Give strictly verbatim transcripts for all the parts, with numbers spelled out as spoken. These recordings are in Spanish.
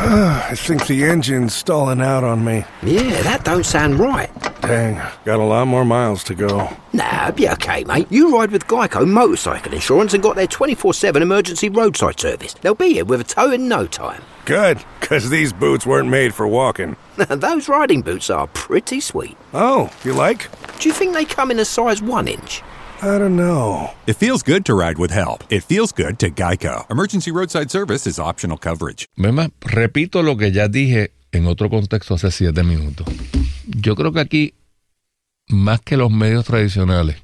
I think the engine's stalling out on me. Yeah, that don't sound right. Dang, got a lot more miles to go. Nah, be okay, mate. You ride with Geico Motorcycle Insurance and got their twenty-four seven emergency roadside service. They'll be here with a tow in no time. Good, because these boots weren't made for walking. Those riding boots are pretty sweet. Oh, you like? Do you think they come in a size one inch? I don't know. It feels good to ride with help. It feels good to Geico. Emergency roadside service is optional coverage. Mema, repito lo que ya dije en otro contexto hace siete minutos. Yo creo que aquí, más que los medios tradicionales,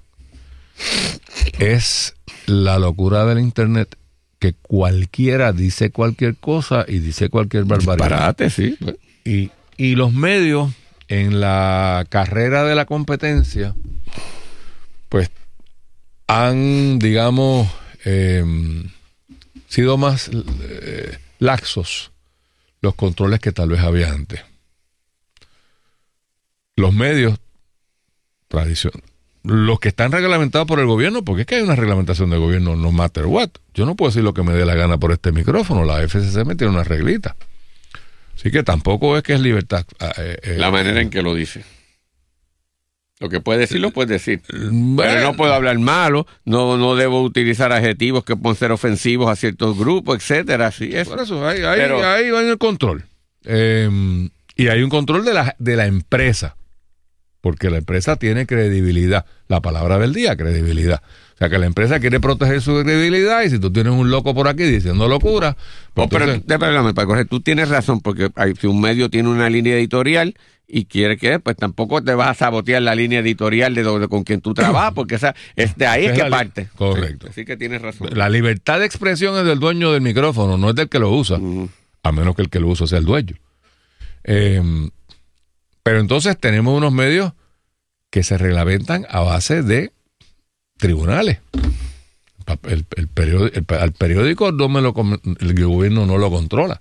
es la locura del internet, que cualquiera dice cualquier cosa y dice cualquier barbaridad. Disparate, sí. Y, y los medios, en la carrera de la competencia, pues han, digamos, eh, sido más eh, laxos los controles que tal vez había antes. Los medios tradicionales, los que están reglamentados por el gobierno, porque es que hay una reglamentación del gobierno no matter what. Yo no puedo decir lo que me dé la gana por este micrófono. La F C C me tiene una reglita. Así que tampoco es que es libertad. Eh, eh, la manera en que lo dice. Lo que puede decir, lo puede decir. Bueno, pero no puedo hablar malo, no, no debo utilizar adjetivos que pueden ser ofensivos a ciertos grupos, etcétera. Así es. Por eso, ahí, ahí, pero, ahí va en el control. Eh, y hay un control de la, de la empresa. Porque la empresa tiene credibilidad. La palabra del día, credibilidad. O sea, que la empresa quiere proteger su credibilidad, y si tú tienes un loco por aquí diciendo locura... Pues oh, pero, entonces... perdóname, para correr, tú tienes razón, porque hay, si un medio tiene una línea editorial y quiere que, pues tampoco te vas a sabotear la línea editorial de, de con quien tú trabajas, porque esa es de ahí es, es que parte. Correcto. Así que tienes razón. La libertad de expresión es del dueño del micrófono, no es del que lo usa, uh-huh. a menos que el que lo usa sea el dueño. Eh, pero entonces tenemos unos medios que se reglamentan a base de tribunales. El, el periódico, el, el periódico no me lo, el gobierno no lo controla.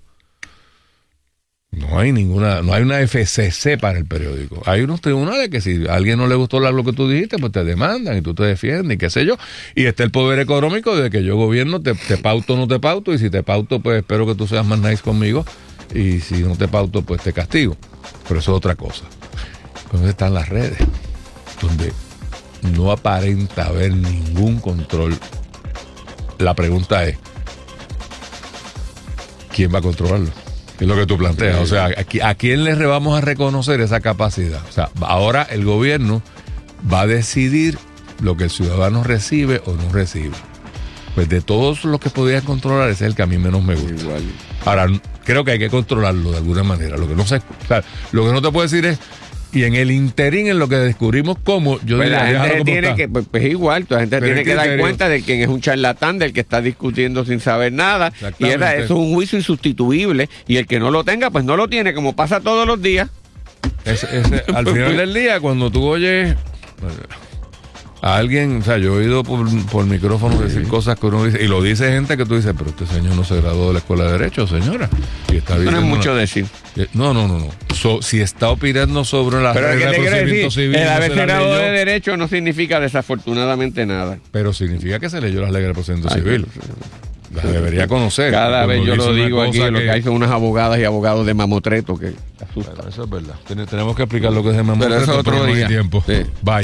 No hay ninguna, no hay una F C C para el periódico. Hay unos tribunales que si a alguien no le gustó lo que tú dijiste, pues te demandan y tú te defiendes y qué sé yo. Y está el poder económico de que yo gobierno, te, te pauto o no te pauto, y si te pauto, pues espero que tú seas más nice conmigo, y si no te pauto, pues te castigo. Pero eso es otra cosa. Entonces están las redes, donde no aparenta haber ningún control. La pregunta es, ¿quién va a controlarlo? Es lo que tú planteas. O sea, ¿a, a quién le vamos a reconocer esa capacidad? O sea, ahora el gobierno va a decidir lo que el ciudadano recibe o no recibe. Pues de todos los que podían controlar, ese es el que a mí menos me gusta. Igual. Ahora, creo que hay que controlarlo de alguna manera. Lo que no sé, o sea, lo que no te puedo decir es, y en el interín, en lo que descubrimos cómo, yo pues diría, la gente tiene que, pues, pues igual, toda la gente Pero tiene que dar cuenta de quién es un charlatán, del que está discutiendo sin saber nada, y era, eso es un juicio insustituible, y el que no lo tenga, pues no lo tiene, como pasa todos los días. Ese, ese, al final del día, cuando tú oyes a alguien, o sea, yo he oído por, por micrófono sí. decir cosas que uno dice, y lo dice gente que tú dices, pero este señor no se graduó de la escuela de Derecho, señora. Y está no es mucho una, decir. No, no, no, no. So, si está opinando sobre las pero reglas de procedimiento decir, civil, el no haberse graduado de leyó, Derecho no significa desafortunadamente nada. Pero significa que se leyó las leyes de procedimiento Ay, civil. Las debería conocer. Cada vez yo lo digo aquí, que... lo que hay son unas abogadas y abogados de mamotreto que asustan. Bueno, eso es verdad. Ten, tenemos que explicar lo que es de mamotreto, pero eso otro pero no día. hay tiempo. Sí. Bye.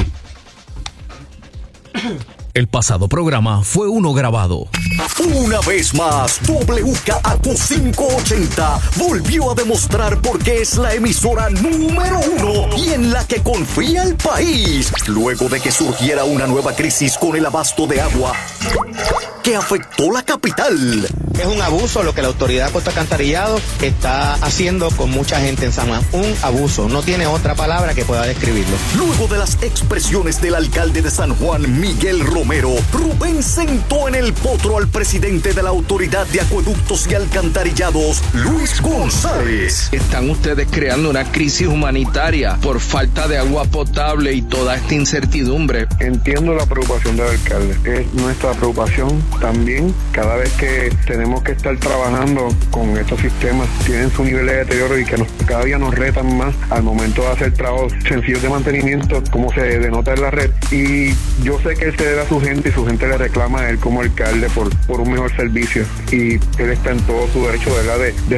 El pasado programa fue uno grabado. Una vez más, W K A Q quinientos ochenta volvió a demostrar por qué es la emisora número uno y en la que confía el país, luego de que surgiera una nueva crisis con el abasto de agua que afectó la capital. Es un abuso lo que la autoridad de Puerto Alcantarillado está haciendo con mucha gente en San Juan. Un abuso, no tiene otra palabra que pueda describirlo. Luego de las expresiones del alcalde de San Juan, Miguel Romero, Rubén sentó en el potro al presidente de la Autoridad de Acueductos y Alcantarillados, Luis González. Están ustedes creando una crisis humanitaria por falta de agua potable y toda esta incertidumbre. Entiendo la preocupación del alcalde. Es nuestra preocupación también. Cada vez que tenemos que estar trabajando con estos sistemas, tienen su nivel de deterioro y que nos, cada día nos retan más al momento de hacer trabajos sencillos de mantenimiento, como se denota en la red. Y yo sé que él se debe a su gente y su gente le reclama a él como alcalde por, por un mejor servicio. Y él está en todo su derecho, ¿verdad?, de, de